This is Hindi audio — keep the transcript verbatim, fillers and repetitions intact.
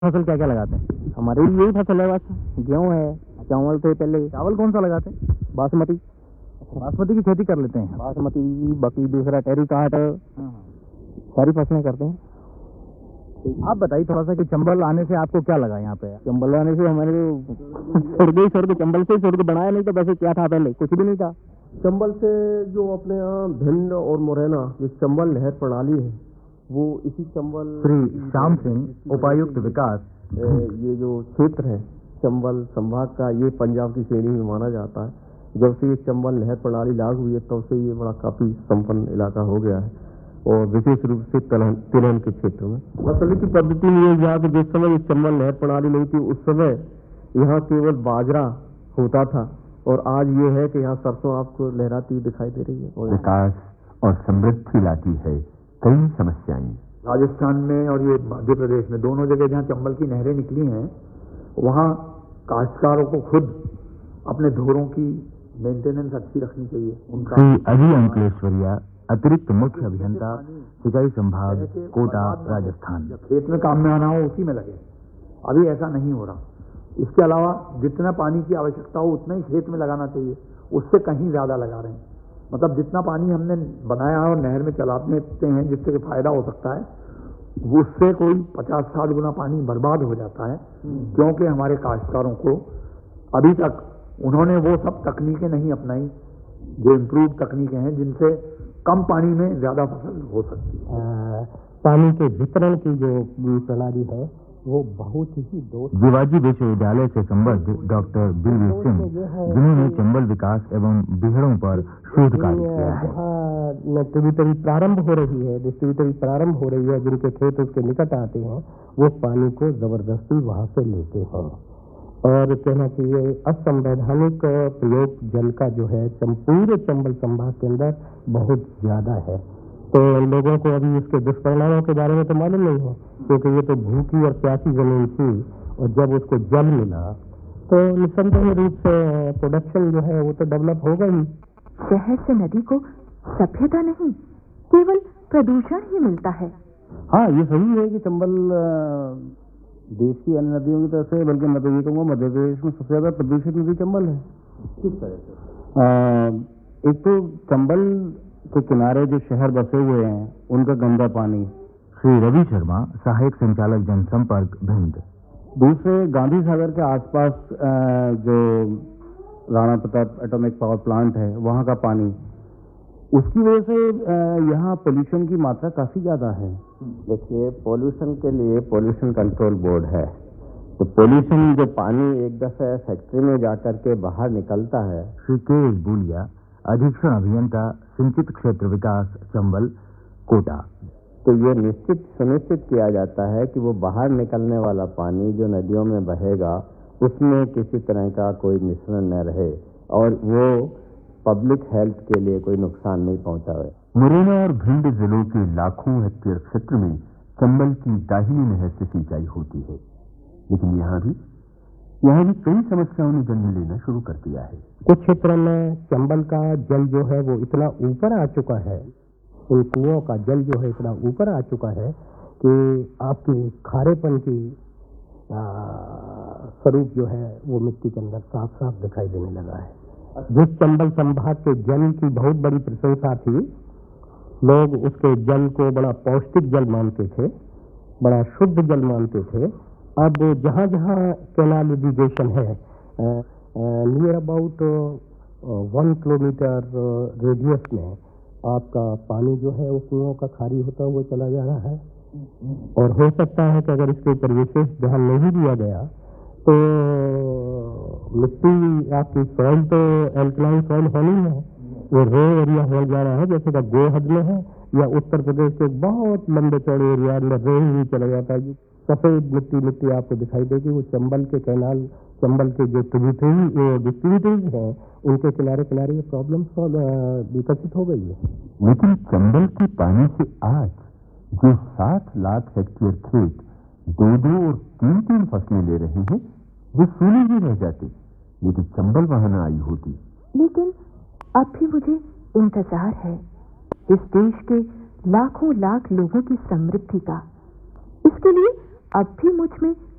फसल क्या क्या लगाते हैं? हमारे लिए यही फसल है, बस गेहूँ है, चावल थे पहले। चावल कौन सा लगाते हैं? बासमती। बासमती की खेती कर लेते हैं। बासमती, बाकी दूसरा टेरी काट, सारी फसलें करते हैं। आप बताइए थोड़ा सा कि चंबल आने से आपको क्या लगा यहाँ पे? चंबल आने से हमारे स्वर्ग ही स्वर्ग, चंबल से स्वर्ग बनाया, नहीं तो वैसे क्या था, पहले कुछ भी नहीं था। चंबल से जो अपने यहाँ भिंड और मुरैना जो चंबल नहर प्रणाली है, वो इसी चंबल श्री श्याम सिंह, उपायुक्त विकास। ये जो क्षेत्र है चंबल संभाग का, ये पंजाब की श्रेणी में माना जाता है। जब से ये चंबल नहर प्रणाली लागू हुई है तब से ये बड़ा काफी संपन्न इलाका हो गया है, और विशेष रूप से तिलहन तिलहन के क्षेत्र में। फसल की पद्धति में ये यहाँ जिस समय चंबल नहर प्रणाली नहीं थी, उस समय यहाँ केवल बाजरा होता था, और आज ये है कि यहाँ सरसों आपको लहराती दिखाई दे रही है। विकास और समृद्धि लाती है कई समस्याएं। राजस्थान में और ये मध्य प्रदेश में, दोनों जगह जहाँ चंबल की नहरें निकली हैं, वहाँ काश्तकारों को खुद अपने धोरों की मेंटेनेंस अच्छी रखनी चाहिए। उनका श्री अजय अंकलेश्वरिया, अतिरिक्त मुख्य अभियंता, सिंचाई संभाग, कोटा, राजस्थान। खेत में काम में आना हो उसी में लगे, अभी ऐसा नहीं हो रहा। इसके अलावा जितना पानी की आवश्यकता हो उतना ही खेत में लगाना चाहिए, उससे कहीं ज्यादा लगा रहे हैं। मतलब जितना पानी हमने बनाया और नहर में चलाते हैं जिससे फायदा हो सकता है, उससे कोई पचास साठ गुना पानी बर्बाद हो जाता है, क्योंकि हमारे काश्तकारों को अभी तक उन्होंने वो सब तकनीकें नहीं अपनाई जो इम्प्रूव तकनीकें हैं, जिनसे कम पानी में ज्यादा फसल हो सकती है। पानी के वितरण की जो प्रणाली है वो बहुत ही दोस्त। जिवाजी विश्वविद्यालय से संबद्ध डॉक्टर बीवी सिंह, जिन्होंने चंबल विकास एवं बिहड़ों पर शोध कार्य किया है। जहाँ ट्रिब्यूटरी प्रारंभ हो रही है, डिस्ट्रीब्यूटरी प्रारंभ हो रही है, जिनके खेत उसके निकट आते हैं, वो पानी को जबरदस्ती वहां से लेते हैं, और कहना चाहिए असंवैधानिक प्रयोग जल का जो है पूरे चंबल संभाग के अंदर बहुत ज्यादा है। तो लोगों को अभी इसके दुष्परिणामों के बारे में तो मालूम नहीं है, क्योंकि ये तो भूखी और प्यासी जमीन थी, और जब उसको जल मिला तो निसंदेह रूप से प्रोडक्शन जो है वो तो डेवलप होगा ही। शहर से नदी को सभ्यता नहीं, केवल प्रदूषण ही मिलता है। हाँ, ये सही है कि चंबल देश की अन्य नदियों की तरह से, बल्कि मैं तो ये कहूँगा मध्य प्रदेश में सबसे ज्यादा प्रदूषित नदी चंबल है। किस तरह से? एक तो चंबल के किनारे जो शहर बसे हुए हैं उनका गंदा पानी। श्री रवि शर्मा, सहायक संचालक जनसंपर्क, भिंड। दूसरे गांधी सागर के आसपास जो Rana Pratap atomic power plant है, वहाँ का पानी, उसकी वजह से यहाँ पोल्यूशन की मात्रा काफी ज्यादा है। देखिए, पोल्यूशन के लिए पोल्यूशन कंट्रोल बोर्ड है, तो पोल्यूशन जो पानी एक दफे फैक्ट्री में जाकर के बाहर निकलता है। श्री के एस बूलिया, अधीक्षण अभियंता, सिंचित क्षेत्र विकास, चंबल, कोटा। तो ये निश्चित सुनिश्चित किया जाता है कि वो बाहर निकलने वाला पानी जो नदियों में बहेगा उसमें किसी तरह का कोई मिश्रण न रहे, और वो पब्लिक हेल्थ के लिए कोई नुकसान नहीं पहुंचावे। मुरैना और भिंड जिलों के लाखों हेक्टेयर क्षेत्र में चंबल की दाहिनी नहर से सिंचाई होती है, लेकिन यहाँ भी यहाँ भी कई समस्याओं ने जन्म लेना शुरू कर दिया है। कुछ क्षेत्रों में चंबल का जल जो है वो इतना ऊपर आ चुका है, उन कुओं का जल जो है इतना ऊपर आ चुका है कि आपकी खारेपन की स्वरूप जो है वो मिट्टी के अंदर साफ साफ दिखाई देने लगा है। जिस चंबल संभाग के जल की बहुत बड़ी प्रशंसा थी, लोग उसके जल को बड़ा पौष्टिक जल मानते थे, बड़ा शुद्ध जल मानते थे। अब जहाँ जहाँ कैनाल इरिगेशन है, near about one kilometre radius में आपका पानी जो है वो कुओं का खारी होता हुआ चला जा रहा है, और हो सकता है कि अगर इसके ऊपर विशेष ध्यान नहीं दिया गया तो मिट्टी आपकी सॉइल तो एल्कलाइन सॉइल होनी है, वो रो एरिया हो जा रहा है, जैसे का गोहद में है या उत्तर प्रदेश के बहुत लंबे चौड़े एरिया में रो ही चला जाता है। सफेद मिट्टी मिट्टी आपको दिखाई देगी। वो चंबल के कैनाल, चंबल के जो ट्रिब्यूटरी डिस्ट्रीब्यूटरीज हैं, उनके किनारे किनारे ये प्रॉब्लम विकसित हो गई है। लेकिन चंबल के पानी से आज जो सात लाख हेक्टेयर खेत दो दो और तीन तीन फसलें ले रहे हैं, वो सूने ही रह जाते यदि चंबल वहां न आई होती। लेकिन अब भी मुझे इंतजार है इस देश के लाखों लाख लोगों की समृद्धि का। इसके लिए अब भी मुझ में